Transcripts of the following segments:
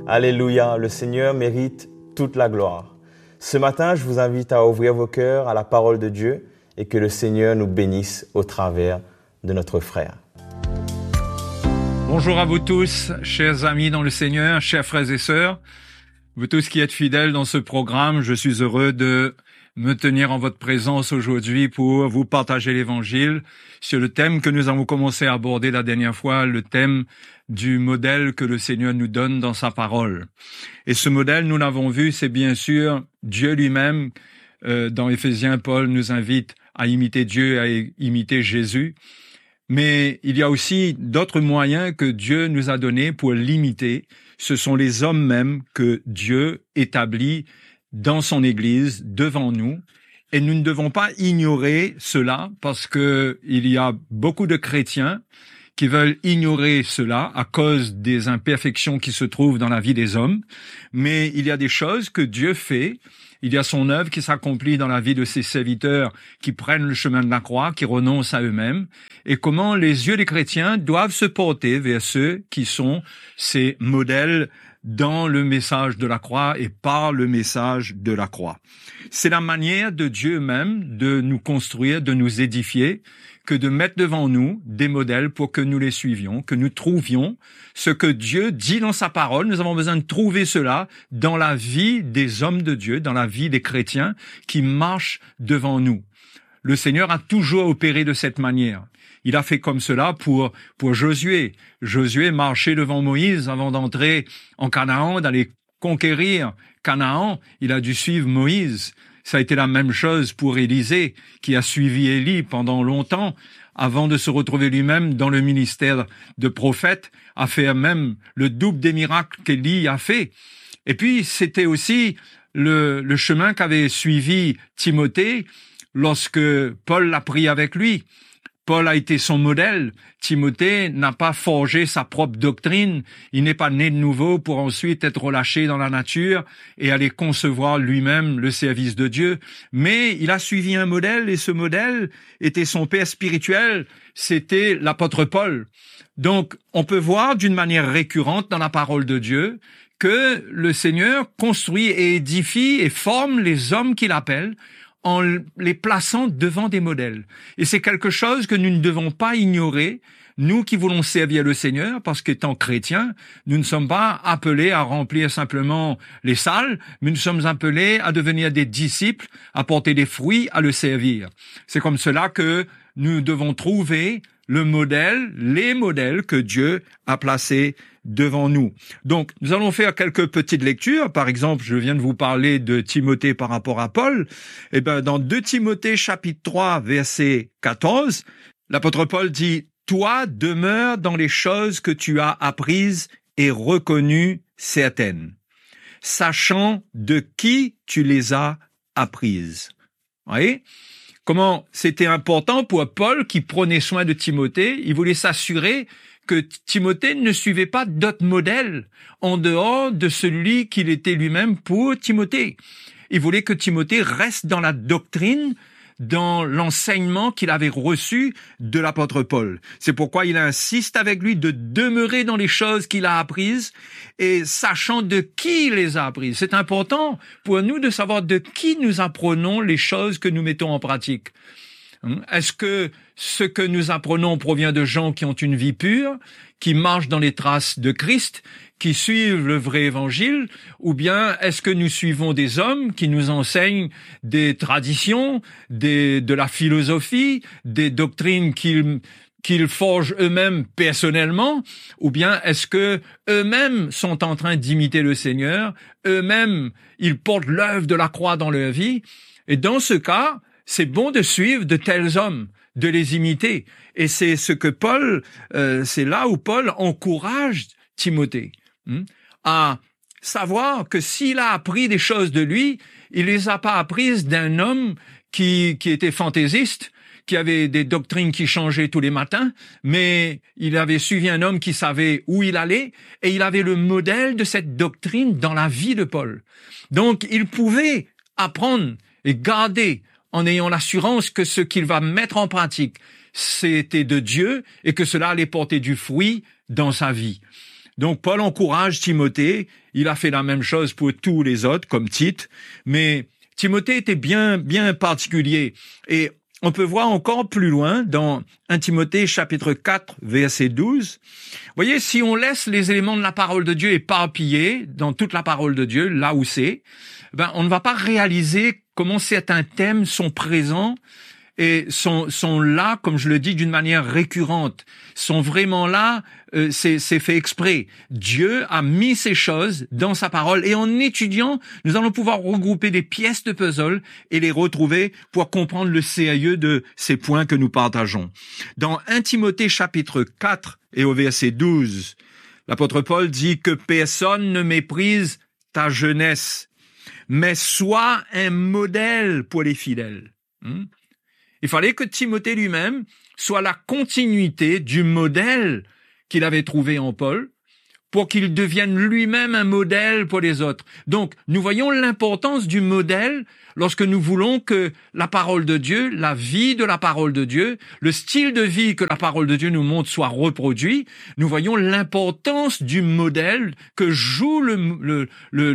Alléluia, le Seigneur mérite toute la gloire. Ce matin, je vous invite à ouvrir vos cœurs à la parole de Dieu et que le Seigneur nous bénisse au travers de notre frère. Bonjour à vous tous, chers amis dans le Seigneur, chers frères et sœurs, vous tous qui êtes fidèles dans ce programme, je suis heureux de me tenir en votre présence aujourd'hui pour vous partager l'Évangile sur le thème que nous avons commencé à aborder la dernière fois, le thème du modèle que le Seigneur nous donne dans sa parole. Et ce modèle, nous l'avons vu, c'est bien sûr Dieu lui-même. Dans Éphésiens, Paul nous invite à imiter Dieu, à imiter Jésus. Mais il y a aussi d'autres moyens que Dieu nous a donnés pour l'imiter. Ce sont les hommes mêmes que Dieu établit dans son Église, devant nous. Et nous ne devons pas ignorer cela parce que il y a beaucoup de chrétiens qui veulent ignorer cela à cause des imperfections qui se trouvent dans la vie des hommes. Mais il y a des choses que Dieu fait. Il y a son œuvre qui s'accomplit dans la vie de ses serviteurs qui prennent le chemin de la croix, qui renoncent à eux-mêmes, et comment les yeux des chrétiens doivent se porter vers ceux qui sont ces modèles dans le message de la croix et par le message de la croix. C'est la manière de Dieu même de nous construire, de nous édifier, que de mettre devant nous des modèles pour que nous les suivions, que nous trouvions ce que Dieu dit dans sa parole. Nous avons besoin de trouver cela dans la vie des hommes de Dieu, dans la vie des chrétiens qui marchent devant nous. Le Seigneur a toujours opéré de cette manière. Il a fait comme cela pour Josué. Josué marchait devant Moïse avant d'entrer en Canaan, d'aller conquérir Canaan. Il a dû suivre Moïse. Ça a été la même chose pour Élisée, qui a suivi Élie pendant longtemps, avant de se retrouver lui-même dans le ministère de prophète, a fait même le double des miracles qu'Élie a fait. Et puis, c'était aussi le chemin qu'avait suivi Timothée lorsque Paul l'a pris avec lui. Paul a été son modèle. Timothée n'a pas forgé sa propre doctrine. Il n'est pas né de nouveau pour ensuite être relâché dans la nature et aller concevoir lui-même le service de Dieu. Mais il a suivi un modèle et ce modèle était son père spirituel. C'était l'apôtre Paul. Donc, on peut voir d'une manière récurrente dans la parole de Dieu que le Seigneur construit et édifie et forme les hommes qu'il appelle en les plaçant devant des modèles. Et c'est quelque chose que nous ne devons pas ignorer, nous qui voulons servir le Seigneur, parce qu'étant chrétiens, nous ne sommes pas appelés à remplir simplement les salles, mais nous sommes appelés à devenir des disciples, à porter des fruits, à le servir. C'est comme cela que nous devons trouver le modèle, les modèles que Dieu a placés devant nous. Donc, nous allons faire quelques petites lectures. Par exemple, je viens de vous parler de Timothée par rapport à Paul. Eh ben, dans 2 Timothée chapitre 3, verset 14, l'apôtre Paul dit « Toi, demeure dans les choses que tu as apprises et reconnues certaines, sachant de qui tu les as apprises. » Vous voyez ? Comment c'était important pour Paul qui prenait soin de Timothée. Il voulait s'assurer que Timothée ne suivait pas d'autres modèles en dehors de celui qu'il était lui-même pour Timothée. Il voulait que Timothée reste dans la doctrine, dans l'enseignement qu'il avait reçu de l'apôtre Paul. C'est pourquoi il insiste avec lui de demeurer dans les choses qu'il a apprises et sachant de qui il les a apprises. C'est important pour nous de savoir de qui nous apprenons les choses que nous mettons en pratique. Est-ce que ce que nous apprenons provient de gens qui ont une vie pure, qui marchent dans les traces de Christ, qui suivent le vrai évangile, ou bien est-ce que nous suivons des hommes qui nous enseignent des traditions, de la philosophie, des doctrines qu'ils forgent eux-mêmes personnellement, ou bien est-ce que eux-mêmes sont en train d'imiter le Seigneur, eux-mêmes ils portent l'œuvre de la croix dans leur vie, et dans ce cas, c'est bon de suivre de tels hommes, de les imiter. Et c'est ce que Paul, c'est là où Paul encourage Timothée à savoir que s'il a appris des choses de lui, il les a pas apprises d'un homme qui était fantaisiste, qui avait des doctrines qui changeaient tous les matins, mais il avait suivi un homme qui savait où il allait et il avait le modèle de cette doctrine dans la vie de Paul. Donc, il pouvait apprendre et garder en ayant l'assurance que ce qu'il va mettre en pratique, c'était de Dieu et que cela allait porter du fruit dans sa vie. Donc Paul encourage Timothée, il a fait la même chose pour tous les autres, comme Tite, mais Timothée était bien particulier. Et on peut voir encore plus loin dans 1 Timothée chapitre 4, verset 12. Vous voyez, si on laisse les éléments de la parole de Dieu éparpillés dans toute la parole de Dieu, là où c'est, on ne va pas réaliser comment certains thèmes sont présents et sont là, comme je le dis, d'une manière récurrente, sont vraiment là, c'est fait exprès. Dieu a mis ces choses dans sa parole et en étudiant, nous allons pouvoir regrouper des pièces de puzzle et les retrouver pour comprendre le sérieux de ces points que nous partageons. Dans 1 Timothée chapitre 4 et au verset 12, l'apôtre Paul dit que personne ne méprise ta jeunesse, mais sois un modèle pour les fidèles. Il fallait que Timothée lui-même soit la continuité du modèle qu'il avait trouvé en Paul pour qu'il devienne lui-même un modèle pour les autres. Donc, nous voyons l'importance du modèle lorsque nous voulons que la parole de Dieu, la vie de la parole de Dieu, le style de vie que la parole de Dieu nous montre soit reproduit. Nous voyons l'importance du modèle que joue le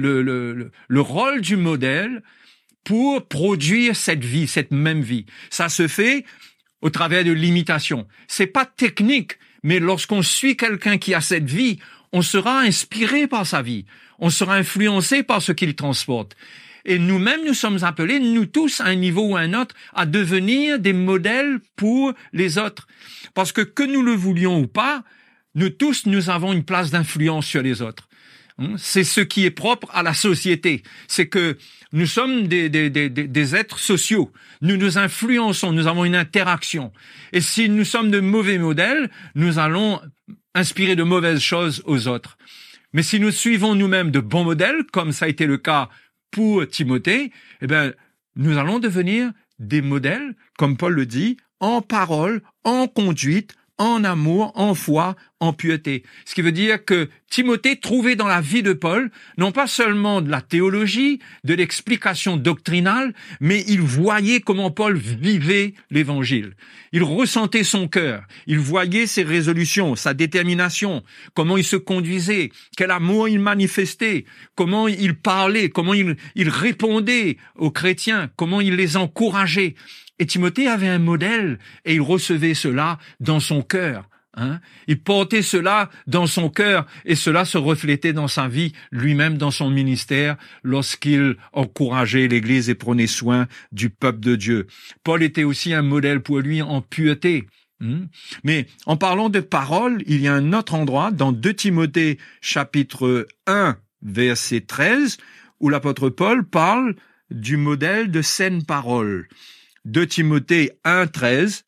rôle du modèle pour produire cette vie, cette même vie. Ça se fait au travers de l'imitation. C'est pas technique, mais lorsqu'on suit quelqu'un qui a cette vie, on sera inspiré par sa vie. On sera influencé par ce qu'il transporte. Et nous-mêmes, nous sommes appelés, nous tous, à un niveau ou à un autre, à devenir des modèles pour les autres. Parce que nous le voulions ou pas, nous tous, nous avons une place d'influence sur les autres. C'est ce qui est propre à la société. C'est que nous sommes des êtres sociaux. Nous nous influençons, nous avons une interaction. Et si nous sommes de mauvais modèles, nous allons inspirer de mauvaises choses aux autres. Mais si nous suivons nous-mêmes de bons modèles, comme ça a été le cas pour Timothée, nous allons devenir des modèles, comme Paul le dit, en parole, en conduite, en amour, en foi, en piété. Ce qui veut dire que Timothée trouvait dans la vie de Paul non pas seulement de la théologie, de l'explication doctrinale, mais il voyait comment Paul vivait l'évangile. Il ressentait son cœur, il voyait ses résolutions, sa détermination, comment il se conduisait, quel amour il manifestait, comment il parlait, comment il répondait aux chrétiens, comment il les encourageait. Et Timothée avait un modèle et il recevait cela dans son cœur. Il portait cela dans son cœur et cela se reflétait dans sa vie, lui-même dans son ministère, lorsqu'il encourageait l'Église et prenait soin du peuple de Dieu. Paul était aussi un modèle pour lui en pureté. Mais en parlant de parole, il y a un autre endroit dans 2 Timothée chapitre 1, verset 13, où l'apôtre Paul parle du modèle de saine parole. 2 Timothée 1, 13,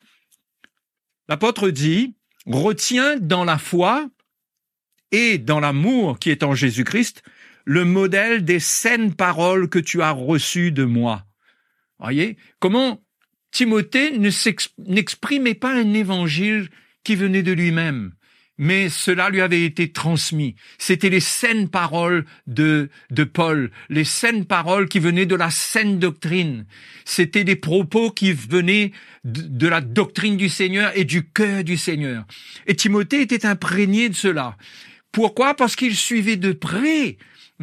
l'apôtre dit « Retiens dans la foi et dans l'amour qui est en Jésus-Christ le modèle des saines paroles que tu as reçues de moi. » Voyez comment Timothée n'exprimait pas un évangile qui venait de lui-même, mais cela lui avait été transmis. C'était les saines paroles de Paul, les saines paroles qui venaient de la saine doctrine. C'était des propos qui venaient de la doctrine du Seigneur et du cœur du Seigneur. Et Timothée était imprégné de cela. Pourquoi? Parce qu'il suivait de près.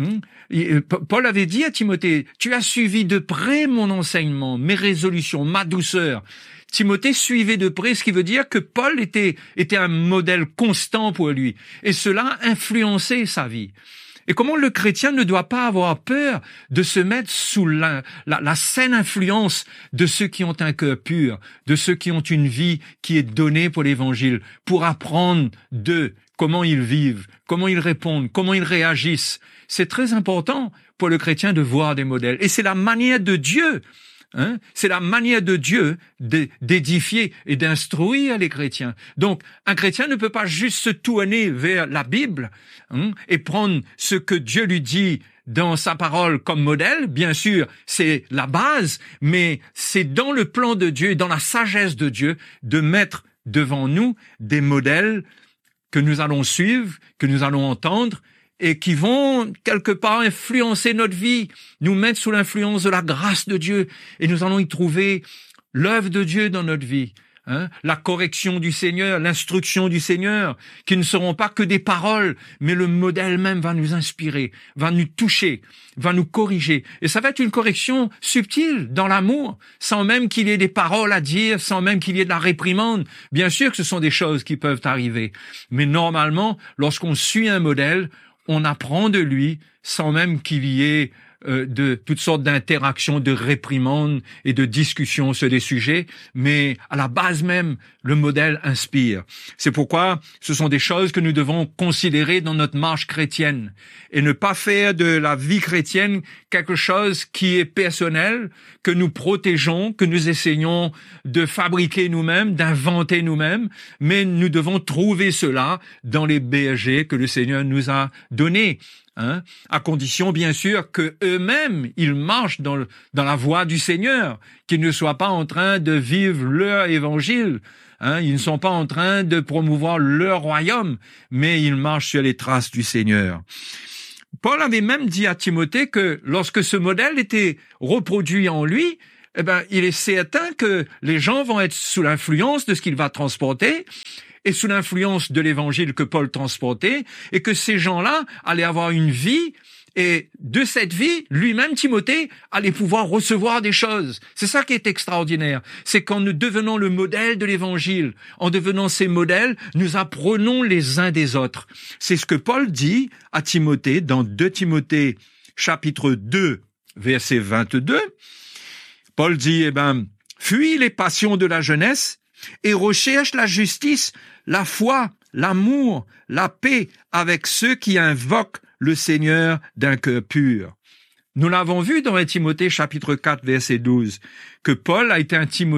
Paul avait dit à Timothée, « Tu as suivi de près mon enseignement, mes résolutions, ma douceur. » Timothée suivait de près, ce qui veut dire que Paul était un modèle constant pour lui. Et cela influençait sa vie. Et comment le chrétien ne doit pas avoir peur de se mettre sous la saine influence de ceux qui ont un cœur pur, de ceux qui ont une vie qui est donnée pour l'évangile, pour apprendre d'eux comment ils vivent, comment ils répondent, comment ils réagissent. C'est très important pour le chrétien de voir des modèles. Et c'est la manière de Dieu, c'est la manière de Dieu d'édifier et d'instruire les chrétiens. Donc, un chrétien ne peut pas juste se tourner vers la Bible et prendre ce que Dieu lui dit dans sa parole comme modèle. Bien sûr, c'est la base, mais c'est dans le plan de Dieu, dans la sagesse de Dieu, de mettre devant nous des modèles que nous allons suivre, que nous allons entendre, et qui vont quelque part influencer notre vie, nous mettre sous l'influence de la grâce de Dieu, et nous allons y trouver l'œuvre de Dieu dans notre vie. la correction du Seigneur, l'instruction du Seigneur, qui ne seront pas que des paroles, mais le modèle même va nous inspirer, va nous toucher, va nous corriger. Et ça va être une correction subtile, dans l'amour, sans même qu'il y ait des paroles à dire, sans même qu'il y ait de la réprimande. Bien sûr que ce sont des choses qui peuvent arriver, mais normalement, lorsqu'on suit un modèle, on apprend de lui sans même qu'il y ait de toutes sortes d'interactions, de réprimandes et de discussions sur des sujets, mais à la base même, le modèle inspire. C'est pourquoi ce sont des choses que nous devons considérer dans notre marche chrétienne et ne pas faire de la vie chrétienne quelque chose qui est personnel, que nous protégeons, que nous essayons de fabriquer nous-mêmes, d'inventer nous-mêmes, mais nous devons trouver cela dans les bergers que le Seigneur nous a donnés. À condition, bien sûr, que eux-mêmes, ils marchent dans la voie du Seigneur, qu'ils ne soient pas en train de vivre leur évangile. Ils ne sont pas en train de promouvoir leur royaume, mais ils marchent sur les traces du Seigneur. Paul avait même dit à Timothée que lorsque ce modèle était reproduit en lui, il est certain que les gens vont être sous l'influence de ce qu'il va transporter, et sous l'influence de l'évangile que Paul transportait, et que ces gens-là allaient avoir une vie, et de cette vie, lui-même, Timothée, allait pouvoir recevoir des choses. C'est ça qui est extraordinaire. C'est quand nous devenons le modèle de l'évangile, en devenant ces modèles, nous apprenons les uns des autres. C'est ce que Paul dit à Timothée dans 2 Timothée, chapitre 2, verset 22. Paul dit, fuis les passions de la jeunesse, et recherche la justice, la foi, l'amour, la paix avec ceux qui invoquent le Seigneur d'un cœur pur. Nous l'avons vu dans 1 Timothée chapitre 4 verset 12 que Paul a été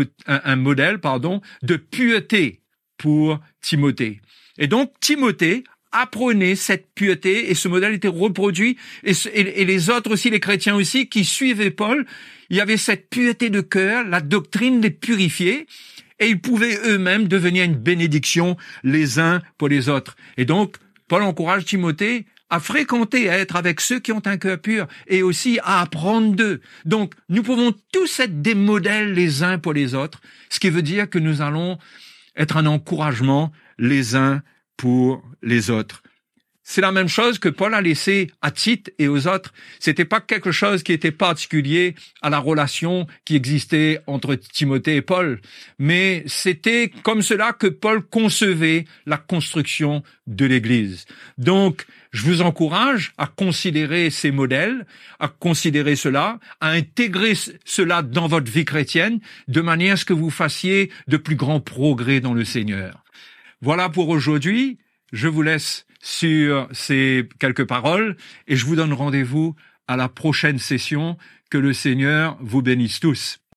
un modèle de pureté pour Timothée. Et donc Timothée apprenait cette pureté et ce modèle était reproduit et les autres aussi, les chrétiens aussi qui suivaient Paul, il y avait cette pureté de cœur, la doctrine les purifiait. Et ils pouvaient eux-mêmes devenir une bénédiction les uns pour les autres. Et donc, Paul encourage Timothée à fréquenter, à être avec ceux qui ont un cœur pur et aussi à apprendre d'eux. Donc, nous pouvons tous être des modèles les uns pour les autres, ce qui veut dire que nous allons être un encouragement les uns pour les autres. C'est la même chose que Paul a laissé à Tite et aux autres. C'était pas quelque chose qui était particulier à la relation qui existait entre Timothée et Paul, mais c'était comme cela que Paul concevait la construction de l'Église. Donc, je vous encourage à considérer ces modèles, à considérer cela, à intégrer cela dans votre vie chrétienne, de manière à ce que vous fassiez de plus grands progrès dans le Seigneur. Voilà pour aujourd'hui. Je vous laisse sur ces quelques paroles et je vous donne rendez-vous à la prochaine session. Que le Seigneur vous bénisse tous.